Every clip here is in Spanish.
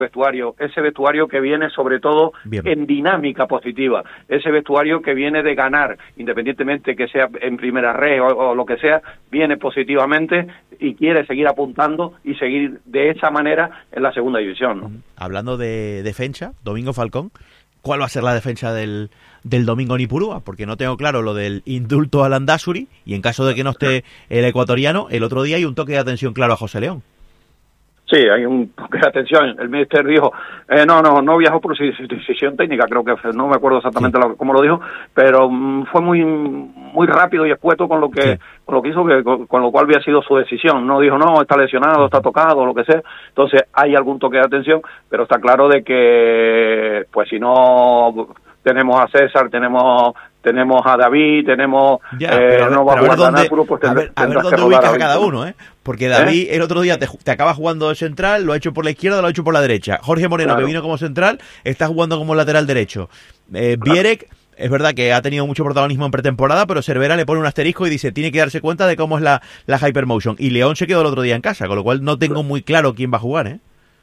ese vestuario que viene sobre todo Bien. en dinámica positiva, ese vestuario que viene de ganar, independientemente que sea en primera red o lo que sea, viene positivamente y quiere seguir apuntando y seguir de esa manera en la segunda división, ¿no? Hablando de defensa, Domingo Falcón, ¿cuál va a ser la defensa del domingo en Ipurúa? Porque no tengo claro lo del indulto a Landázuri y en caso de que no esté el ecuatoriano, el otro día hay un toque de atención claro a José León. Sí, hay un toque de atención. El míster dijo, no viajó por decisión técnica, creo que no me acuerdo exactamente cómo lo dijo, pero fue muy rápido y escueto con lo que hizo, con lo cual había sido su decisión. No dijo, no, está lesionado, está tocado, lo que sea. Entonces hay algún toque de atención, pero está claro de que, pues si no tenemos a César, tenemos a David, no va a jugar Landázuri, pues a ver dónde ubicas a cada uno, porque David el otro día te acaba jugando de central, lo ha hecho por la izquierda, lo ha hecho por la derecha. Jorge Moreno, que vino como central, está jugando como lateral derecho. Bierek, es verdad que ha tenido mucho protagonismo en pretemporada, pero Cervera le pone un asterisco y dice, tiene que darse cuenta de cómo es la Hypermotion. Y León se quedó el otro día en casa, con lo cual no tengo muy claro quién va a jugar,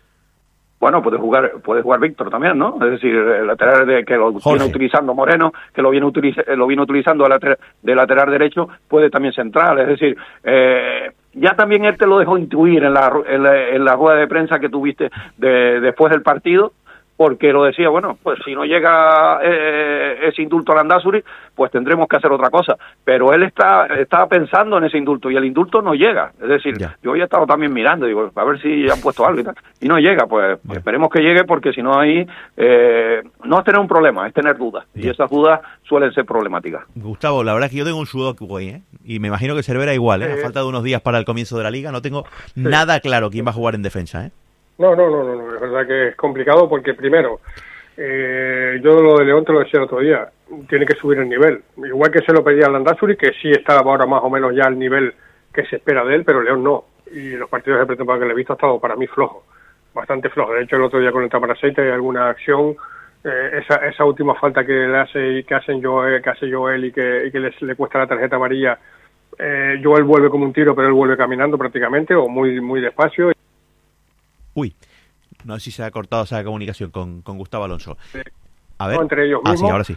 Bueno, puede jugar Víctor también, ¿no? Es decir, el lateral que lo Jorge. viene utilizando Moreno, que lo viene utilizando de lateral derecho, puede también central. Es decir, ya también él te lo dejó intuir en la rueda de prensa que tuviste después del partido, porque lo decía, bueno, pues si no llega ese indulto a Landázuri, pues tendremos que hacer otra cosa. Pero él estaba pensando en ese indulto y el indulto no llega. Es decir, yo ya he estado también mirando, digo, a ver si han puesto algo y tal. Y no llega, pues esperemos que llegue, porque si no ahí no es tener un problema, es tener dudas. Y esas dudas suelen ser problemáticas. Gustavo, la verdad es que yo tengo un sudoku ahí, y me imagino que Cervera igual, a falta de unos días para el comienzo de la liga, no tengo nada claro quién va a jugar en defensa, No, es verdad que es complicado porque primero, yo lo de León te lo decía el otro día, tiene que subir el nivel, igual que se lo pedía a Landázuri, que sí estaba ahora más o menos ya al nivel que se espera de él, pero León no, y los partidos de pretemporada que le he visto ha estado para mí flojo, bastante flojo. De hecho el otro día con el Tamaraceite hay alguna acción, esa última falta que hace Joel y que le cuesta la tarjeta amarilla, Joel vuelve como un tiro, pero él vuelve caminando prácticamente, o muy despacio. Uy, no sé si se ha cortado esa comunicación con Gustavo Alonso. A ver. No, entre ellos mismos. Sí, ahora sí.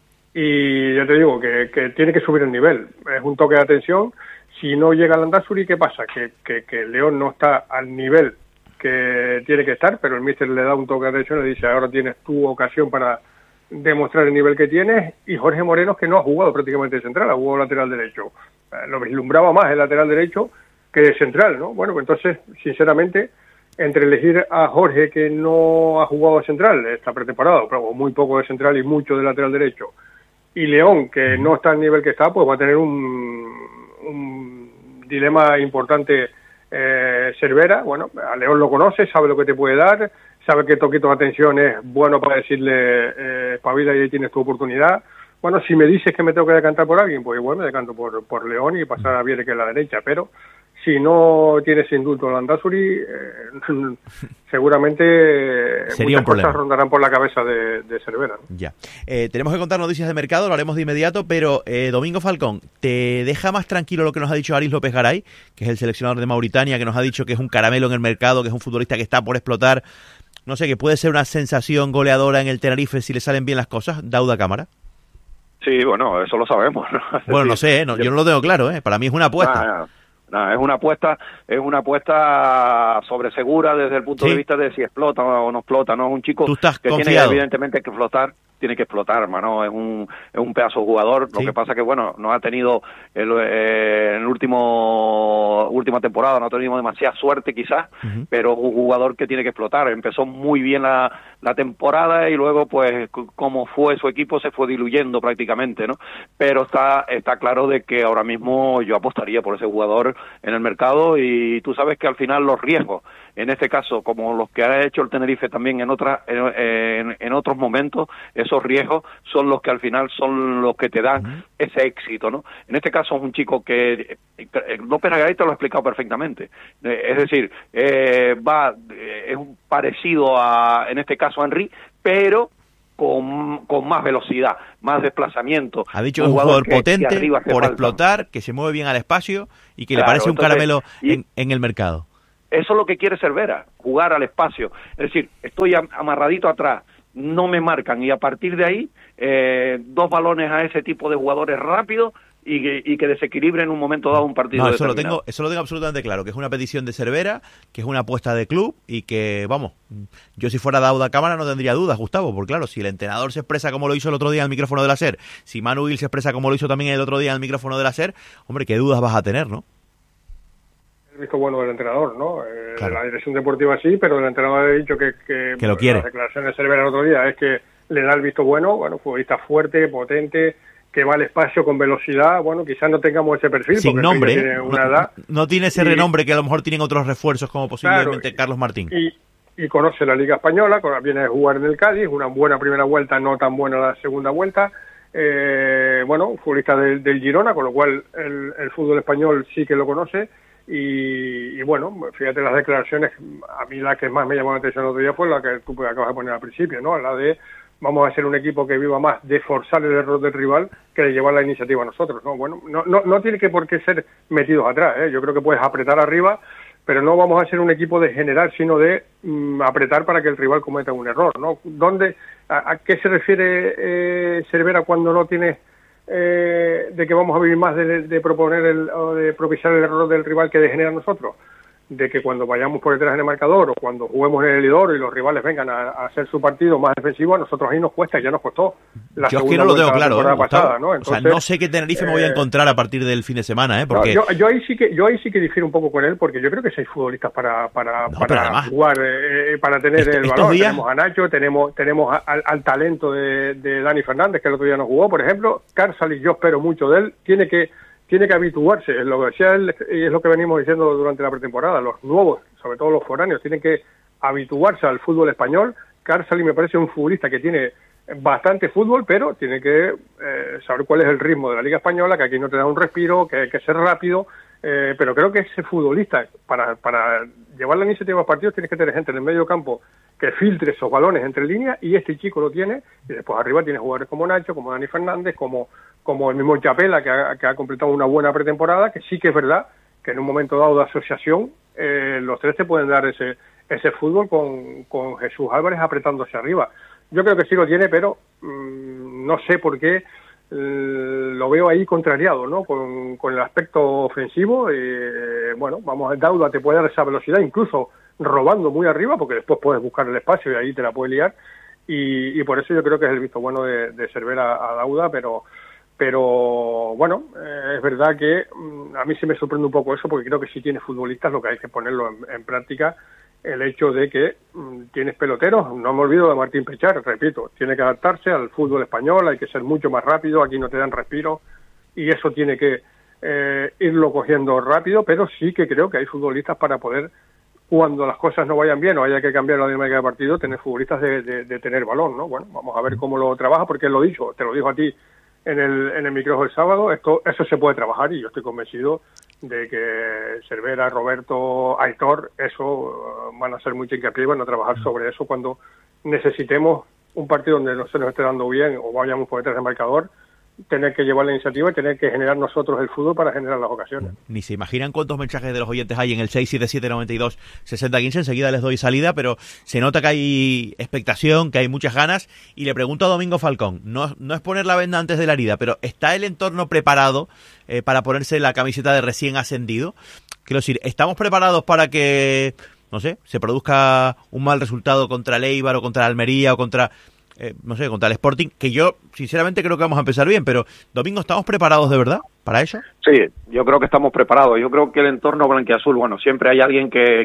Y yo te digo que tiene que subir el nivel. Es un toque de atención. Si no llega Landázuri, ¿qué pasa? Que León no está al nivel que tiene que estar, pero el míster le da un toque de atención y le dice, ahora tienes tu ocasión para demostrar el nivel que tienes. Y Jorge Moreno, que no ha jugado prácticamente de central, ha jugado lateral derecho. Lo vislumbraba más el lateral derecho que de central, ¿no? Bueno, pues entonces, sinceramente, entre elegir a Jorge, que no ha jugado de central esta pretemporada, pero muy poco de central y mucho de lateral derecho, y León, que no está al nivel que está, pues va a tener un dilema importante Cervera. Bueno, a León lo conoce, sabe lo que te puede dar, sabe que toquito de atención es bueno para decirle espabila y ahí tienes tu oportunidad. Bueno, si me dices que me tengo que decantar por alguien, pues igual me decanto por León y pasar a Bierek en la derecha, pero si no tienes indulto a Landázuri, seguramente sería muchas cosas rondarán por la cabeza de Cervera, ¿no? Ya. Tenemos que contar noticias de mercado, lo haremos de inmediato, pero Domingo Falcón, ¿te deja más tranquilo lo que nos ha dicho Aris López Garay, que es el seleccionador de Mauritania, que nos ha dicho que es un caramelo en el mercado, que es un futbolista que está por explotar? No sé, que puede ser una sensación goleadora en el Tenerife si le salen bien las cosas. Dauda Cámara. Sí, bueno, eso lo sabemos, ¿no? Bueno, no sé, yo no lo tengo claro, para mí es una apuesta. Es una apuesta sobresegura desde el punto de vista de si explota o no explota, ¿no? Es un chico que tiene evidentemente que explotar, tiene que explotar, ¿no? Es un pedazo de jugador. Lo que pasa que, bueno, no ha tenido en última temporada, no ha tenido demasiada suerte quizás, pero es un jugador que tiene que explotar. Empezó muy bien la temporada y luego, pues, como fue su equipo, se fue diluyendo prácticamente, ¿no? Pero está claro de que ahora mismo yo apostaría por ese jugador en el mercado, y tú sabes que al final los riesgos, en este caso, como los que ha hecho el Tenerife también en otros momentos, esos riesgos son los que al final son los que te dan ese éxito, ¿no? En este caso es un chico que López Garay te lo ha explicado perfectamente, es decir, es un parecido en este caso a Henry, pero con más velocidad, más desplazamiento. Ha dicho que es un jugador potente, por explotar, que se mueve bien al espacio y que le parece un caramelo en el mercado. Eso es lo que quiere Cervera, jugar al espacio. Es decir, estoy amarradito atrás, no me marcan, y a partir de ahí, 2 balones a ese tipo de jugadores rápidos y que desequilibren en un momento dado un partido. No, eso lo tengo absolutamente claro, que es una petición de Cervera, que es una apuesta de club y que, vamos, yo si fuera Dauda Cámara no tendría dudas, Gustavo, porque claro, si el entrenador se expresa como lo hizo el otro día en el micrófono de la SER, si Manu Gil se expresa como lo hizo también el otro día en el micrófono de la SER, hombre, ¿qué dudas vas a tener, no? El visto bueno del entrenador, ¿no? Claro. La dirección deportiva sí, pero el entrenador ha dicho que lo quiere. La declaración de Cervera el otro día es que le da el visto bueno, futbolista fuerte, potente, que va al espacio con velocidad. Bueno, quizás no tengamos ese perfil. Sin nombre, tiene una edad, no tiene ese renombre que a lo mejor tienen otros refuerzos como posiblemente claro, Carlos Martín. Y conoce la Liga Española, viene a jugar en el Cádiz, una buena primera vuelta, no tan buena la segunda vuelta. Un futbolista del Girona, con lo cual el fútbol español sí que lo conoce. Y bueno, fíjate las declaraciones, a mí la que más me llamó la atención el otro día fue la que tú acabas de poner al principio, ¿no? La de vamos a ser un equipo que viva más de forzar el error del rival que de llevar la iniciativa a nosotros, ¿no? Bueno, no tiene que por qué ser metidos atrás, ¿eh? Yo creo que puedes apretar arriba, pero no vamos a ser un equipo de generar, sino de apretar para que el rival cometa un error, ¿no? ¿A qué se refiere Cervera cuando no tiene de que vamos a vivir más de proponer o de propiciar el error del rival que de generar nosotros? De que cuando vayamos por detrás en el marcador o cuando juguemos en el Lidor y los rivales vengan a hacer su partido más defensivo, a nosotros ahí nos cuesta, ya nos costó la yo es que no lo tengo claro, pasada, ¿no? Entonces, o sea, no sé qué Tenerife me voy a encontrar a partir del fin de semana, porque no, yo ahí sí que difiero un poco con él, porque yo creo que 6 futbolistas para además, jugar, para tener el balón. Tenemos a Nacho, tenemos al talento de Dani Fernández, que el otro día nos jugó, por ejemplo. Carsalis, yo espero mucho de él, tiene que habituarse, es lo que decía él y es lo que venimos diciendo durante la pretemporada. Los nuevos, sobre todo los foráneos, tienen que habituarse al fútbol español. Carsalis me parece un futbolista que tiene bastante fútbol, pero tiene que saber cuál es el ritmo de la Liga Española, que aquí no te da un respiro, que hay que ser rápido, pero creo que ese futbolista, para llevar la iniciativa a los partidos, tienes que tener gente en el medio campo que filtre esos balones entre líneas, y este chico lo tiene, y después arriba tienes jugadores como Nacho, como Dani Fernández, como el mismo Chapela, que ha completado una buena pretemporada, que sí que es verdad que en un momento dado de asociación los 3 te pueden dar ese fútbol con Jesús Álvarez apretándose arriba. Yo creo que sí lo tiene, pero no sé por qué lo veo ahí contrariado, ¿no? Con el aspecto ofensivo. Dauda te puede dar esa velocidad, incluso robando muy arriba, porque después puedes buscar el espacio y ahí te la puede liar. Y por eso yo creo que es el visto bueno de Cervera a Dauda, pero bueno, es verdad que a mí sí me sorprende un poco eso, porque creo que si tienes futbolistas, lo que hay que ponerlo en práctica, el hecho de que tienes peloteros. No me olvido de Martín Pechar, repito, tiene que adaptarse al fútbol español, hay que ser mucho más rápido, aquí no te dan respiro, y eso tiene que irlo cogiendo rápido, pero sí que creo que hay futbolistas para poder, cuando las cosas no vayan bien o haya que cambiar la dinámica de partido, tener futbolistas de tener balón, ¿no? Bueno, vamos a ver cómo lo trabaja, porque él lo dijo, te lo dijo a ti en el micrófono el sábado, eso se puede trabajar, y yo estoy convencido de que Cervera, Roberto, Aitor, eso van a hacer mucho hincapié y van a trabajar sobre eso cuando necesitemos un partido donde no se nos esté dando bien o vayamos por detrás del marcador, tener que llevar la iniciativa y tener que generar nosotros el fútbol para generar las ocasiones. Ni se imaginan cuántos mensajes de los oyentes hay en el 677-92-6015. Enseguida les doy salida, pero se nota que hay expectación, que hay muchas ganas. Y le pregunto a Domingo Falcón, no es poner la venda antes de la herida, pero ¿está el entorno preparado para ponerse la camiseta de recién ascendido? Quiero decir, ¿estamos preparados para que, no sé, se produzca un mal resultado contra el Eibar o contra el Almería o contra contra el Sporting, que yo sinceramente creo que vamos a empezar bien, pero Domingo, ¿estamos preparados de verdad para eso? Sí, yo creo que estamos preparados. Yo creo que el entorno blanquiazul, bueno, siempre hay alguien que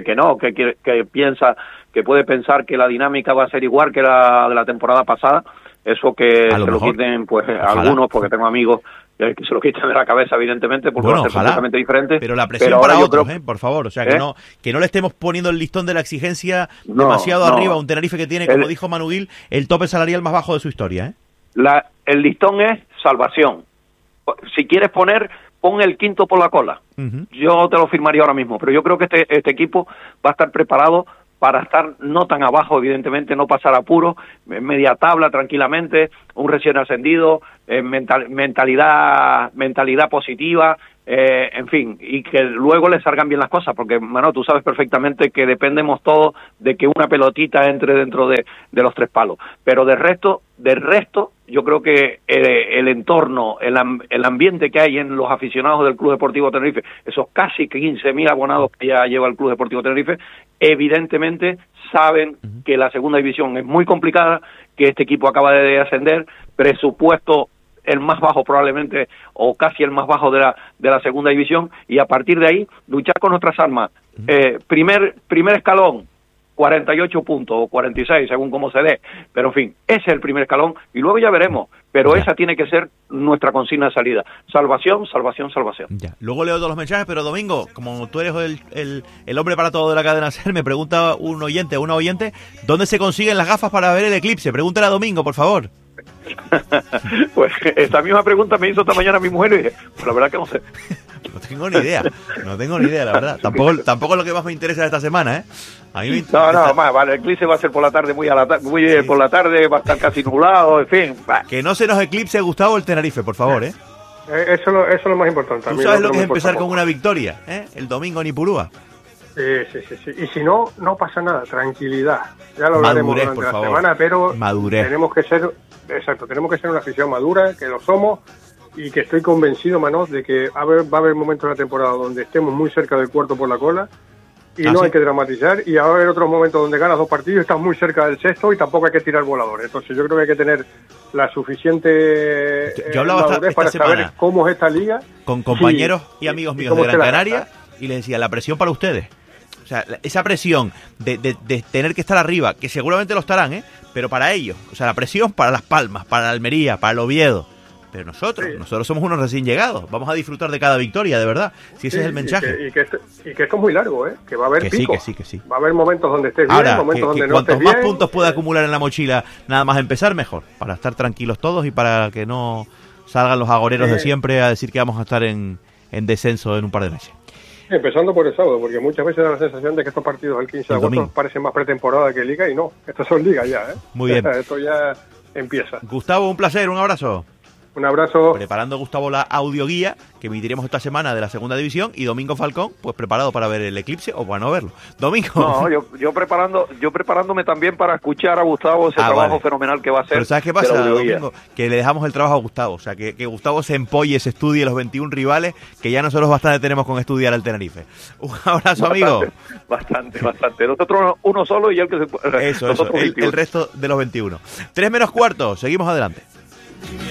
piensa, que puede pensar que la dinámica va a ser igual que la de la temporada pasada. Eso que se lo quiten, pues, algunos, porque tengo amigos que se lo quiten de la cabeza, evidentemente, porque va a ser completamente diferente. Pero la presión para otros, por favor, o sea, que no le estemos poniendo el listón de la exigencia demasiado arriba a un Tenerife que tiene, como dijo Manu Gil, el tope salarial más bajo de su historia, El listón es salvación. Si quieres pon el quinto por la cola. Yo te lo firmaría ahora mismo, pero yo creo que este equipo va a estar preparado para estar no tan abajo, evidentemente, no pasar apuros, media tabla tranquilamente, un recién ascendido, mentalidad positiva, en fin, y que luego le salgan bien las cosas, porque, Manolo, tú sabes perfectamente que dependemos todos de que una pelotita entre dentro de los 3 palos, pero del resto, yo creo que el entorno, el ambiente que hay en los aficionados del Club Deportivo Tenerife, esos casi 15.000 abonados que ya lleva el Club Deportivo Tenerife, evidentemente saben que la segunda división es muy complicada, que este equipo acaba de ascender, presupuesto el más bajo probablemente, o casi el más bajo de la segunda división, y a partir de ahí luchar con nuestras armas. Primer escalón, 48 puntos o 46, según cómo se dé, pero en fin, ese es el primer escalón y luego ya veremos, pero esa tiene que ser nuestra consigna de salida: salvación, salvación, salvación. Ya. Luego leo todos los mensajes, pero Domingo, como tú eres el hombre para todo de la cadena SER, me pregunta un oyente o una oyente, ¿dónde se consiguen las gafas para ver el eclipse? Pregúntale a Domingo, por favor. Pues esta misma pregunta me hizo esta mañana mi mujer y dije, pues la verdad que no sé. No tengo ni idea, la verdad. Tampoco es lo que más me interesa esta semana, ¿eh? A mí vale, el eclipse va a ser por la tarde, muy por la tarde, va a estar casi nublado, en fin. Que no se nos eclipse, Gustavo, el Tenerife, por favor, ¿eh? Eso es lo más importante. ¿Tú sabes lo que es empezar con una victoria, el domingo en Ipurúa? Sí. Y si no pasa nada, tranquilidad. Ya lo hablaremos durante la semana, pero tenemos que ser una afición madura, que lo somos, y que estoy convencido, Manós, de que va a haber momentos en la temporada donde estemos muy cerca del cuarto por la cola y no hay que dramatizar, y va a haber otros momentos donde ganas 2 partidos y estás muy cerca del sexto y tampoco hay que tirar voladores. Entonces yo creo que hay que tener la suficiente madurez para saber cómo es esta liga. Con compañeros y amigos míos de Gran Canaria, y les decía, la presión para ustedes. O sea, esa presión de tener que estar arriba, que seguramente lo estarán, pero para ellos. O sea, la presión para Las Palmas, para Almería, para el Oviedo. Pero nosotros somos unos recién llegados. Vamos a disfrutar de cada victoria, de verdad. Si ese es el mensaje. Y que esto es muy largo, que va a haber picos. Que sí. Va a haber momentos donde estés ahora, bien, momentos donde no estés bien. Cuantos más puntos pueda acumular en la mochila, nada más empezar, mejor. Para estar tranquilos todos y para que no salgan los agoreros de siempre a decir que vamos a estar en descenso en un par de meses. Empezando por el sábado, porque muchas veces da la sensación de que estos partidos del 15 de agosto parecen más pretemporada que liga, y no, estos son ligas ya, Muy bien. Esto ya empieza. Gustavo, un placer, un abrazo. Un abrazo. Preparando, Gustavo, la audioguía que emitiremos esta semana de la segunda división, y Domingo Falcón, pues preparado para ver el eclipse o para no verlo. Domingo. No, yo preparándome también para escuchar a Gustavo ese trabajo fenomenal que va a hacer. Pero ¿sabes qué pasa, Domingo? Que le dejamos el trabajo a Gustavo. O sea, que Gustavo se empolle, se estudie los 21 rivales, que ya nosotros bastante tenemos con estudiar al Tenerife. Un abrazo, amigo. Bastante. Nosotros uno solo y el que Eso, el resto de los 21. 3 menos cuarto, seguimos adelante.